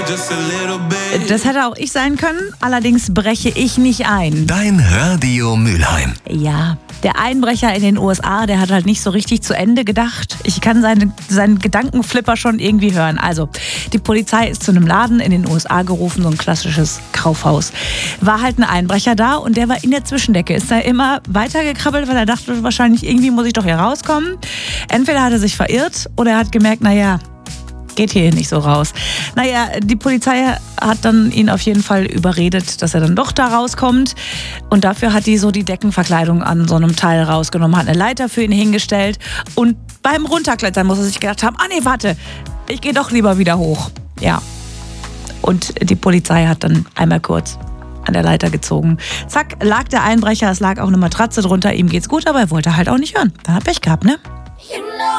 Das hätte auch ich sein können, allerdings breche ich nicht ein. Dein Radio Mülheim. Ja, der Einbrecher in den USA, der hat halt nicht so richtig zu Ende gedacht. Ich kann seinen Gedankenflipper schon irgendwie hören. Also, die Polizei ist zu einem Laden in den USA gerufen, so ein klassisches Kaufhaus. War halt ein Einbrecher da und der war in der Zwischendecke. Ist da immer weitergekrabbelt, weil er dachte, wahrscheinlich irgendwie muss ich doch hier rauskommen. Entweder hat er sich verirrt oder er hat gemerkt, naja, geht hier nicht so raus. Naja, die Polizei hat dann ihn auf jeden Fall überredet, dass er dann doch da rauskommt. Und dafür hat die so die Deckenverkleidung an so einem Teil rausgenommen, hat eine Leiter für ihn hingestellt. Und beim Runterklettern muss er sich gedacht haben, nee, warte, ich gehe doch lieber wieder hoch. Ja. Und die Polizei hat dann einmal kurz an der Leiter gezogen. Zack, lag der Einbrecher, es lag auch eine Matratze drunter, ihm geht's gut, aber er wollte halt auch nicht hören. Dann hat Pech gehabt, ne?